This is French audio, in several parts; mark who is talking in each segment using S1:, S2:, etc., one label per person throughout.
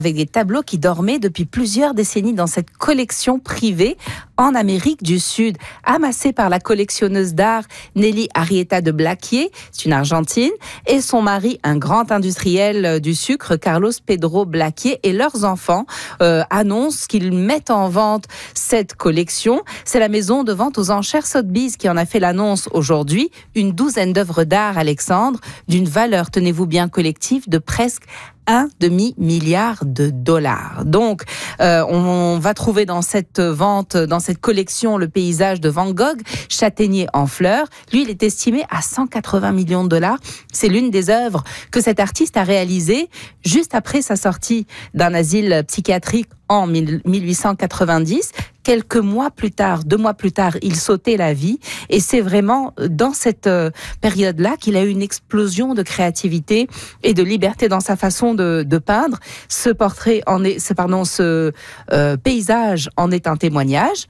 S1: avec des tableaux qui dormaient depuis plusieurs décennies dans cette collection privée en Amérique du Sud, amassée par la collectionneuse d'art Nelly Arrieta de Blaquier, c'est une Argentine, et son mari, un grand industriel du sucre, Carlos Pedro Blaquier, et leurs enfants annoncent qu'ils mettent en vente cette collection. C'est la maison de vente aux enchères Sotheby's qui en a fait l'annonce aujourd'hui. Une douzaine d'œuvres d'art, Alexandre, d'une valeur, tenez-vous bien, collective de presque $1,5 milliard. Donc, on va trouver dans cette vente, dans cette collection, le paysage de Van Gogh, châtaignier en fleurs. Lui, il est estimé à $180 millions. C'est l'une des œuvres que cet artiste a réalisées juste après sa sortie d'un asile psychiatrique en 1890. Quelques mois plus tard, 2 mois plus tard, il sautait la vie. Et c'est vraiment dans cette période-là qu'il a eu une explosion de créativité et de liberté dans sa façon de peindre. Ce paysage en est un témoignage.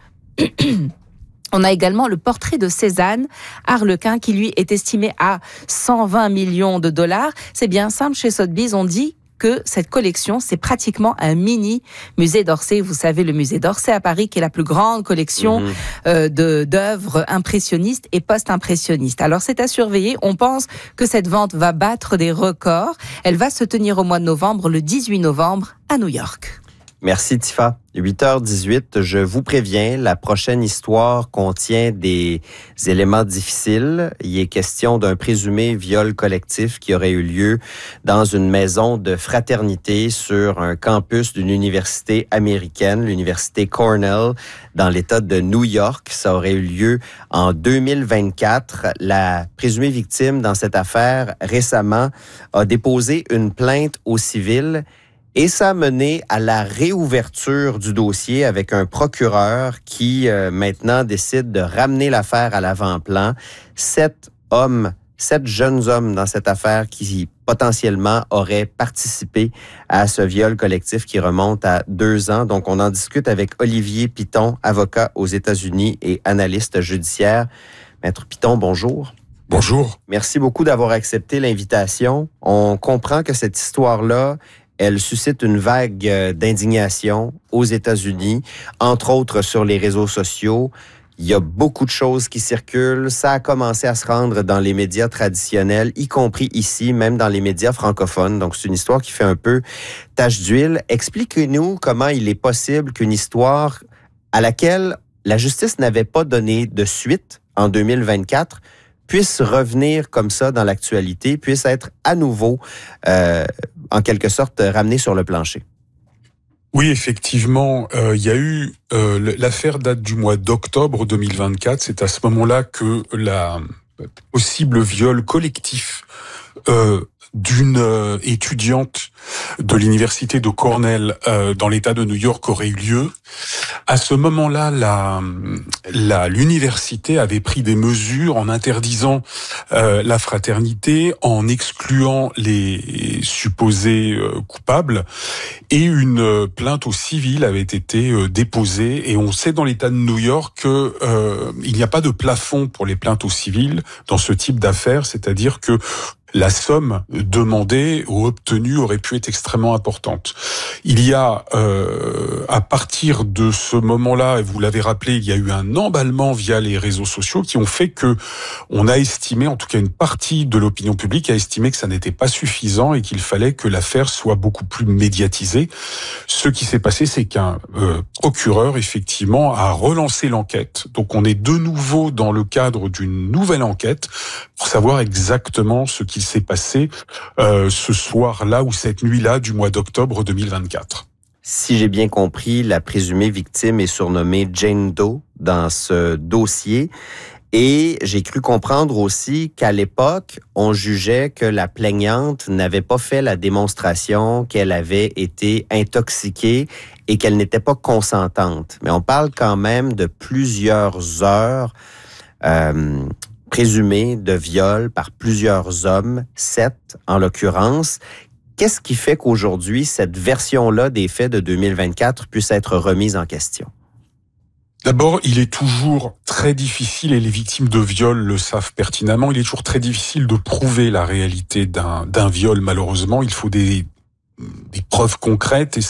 S1: On a également le portrait de Cézanne, Arlequin, qui lui est estimé à $120 millions. C'est bien simple, chez Sotheby's, on dit que cette collection, c'est pratiquement un mini musée d'Orsay. Vous savez, le musée d'Orsay à Paris, qui est la plus grande collection d'œuvres impressionnistes et post-impressionnistes. Alors, c'est à surveiller. On pense que cette vente va battre des records. Elle va se tenir au mois de novembre, le 18 novembre, à New York.
S2: Merci Tifa. 8h18, je vous préviens, la prochaine histoire contient des éléments difficiles. Il est question d'un présumé viol collectif qui aurait eu lieu dans une maison de fraternité sur un campus d'une université américaine, l'université Cornell, dans l'État de New York. Ça aurait eu lieu en 2024. La présumée victime dans cette affaire, récemment, a déposé une plainte au civil. Et ça a mené à la réouverture du dossier avec un procureur qui maintenant décide de ramener l'affaire à l'avant-plan. 7 jeunes hommes dans cette affaire qui potentiellement auraient participé à ce viol collectif qui remonte à 2 ans. Donc, on en discute avec Olivier Piton, avocat aux États-Unis et analyste judiciaire. Maître Piton, bonjour.
S3: Bonjour.
S2: Merci beaucoup d'avoir accepté l'invitation. On comprend que cette histoire-là, elle suscite une vague d'indignation aux États-Unis, entre autres sur les réseaux sociaux. Il y a beaucoup de choses qui circulent. Ça a commencé à se rendre dans les médias traditionnels, y compris ici, même dans les médias francophones. Donc, c'est une histoire qui fait un peu tache d'huile. Expliquez-nous comment il est possible qu'une histoire à laquelle la justice n'avait pas donné de suite en 2024 puisse revenir comme ça dans l'actualité, puisse être à nouveau, en quelque sorte, ramené sur le plancher.
S3: Oui, effectivement, il y a eu l'affaire date du mois d'octobre 2024. C'est à ce moment-là que la possible viol collectif d'une étudiante de l'université de Cornell dans l'État de New York aurait eu lieu. À ce moment-là, l'université avait pris des mesures en interdisant la fraternité, en excluant les supposés coupables, et une plainte au civil avait été déposée. Et on sait dans l'État de New York que il n'y a pas de plafond pour les plaintes au civil dans ce type d'affaires, c'est-à-dire que la somme demandée ou obtenue aurait pu être extrêmement importante. Il y a, à partir de ce moment-là, et vous l'avez rappelé, il y a eu un emballement via les réseaux sociaux qui ont fait que on a estimé, en tout cas une partie de l'opinion publique a estimé que ça n'était pas suffisant et qu'il fallait que l'affaire soit beaucoup plus médiatisée. Ce qui s'est passé, c'est qu'un procureur, effectivement, a relancé l'enquête. Donc on est de nouveau dans le cadre d'une nouvelle enquête pour savoir exactement ce qui s'est passé ce soir-là ou cette nuit-là du mois d'octobre 2024.
S2: Si j'ai bien compris, la présumée victime est surnommée Jane Doe dans ce dossier. Et j'ai cru comprendre aussi qu'à l'époque, on jugeait que la plaignante n'avait pas fait la démonstration qu'elle avait été intoxiquée et qu'elle n'était pas consentante. Mais on parle quand même de plusieurs heures présumé de viol par plusieurs hommes, 7 en l'occurrence. Qu'est-ce qui fait qu'aujourd'hui, cette version-là des faits de 2024 puisse être remise en question?
S3: D'abord, il est toujours très difficile, et les victimes de viol le savent pertinemment, il est toujours très difficile de prouver la réalité d'un viol, malheureusement. Il faut des preuves concrètes et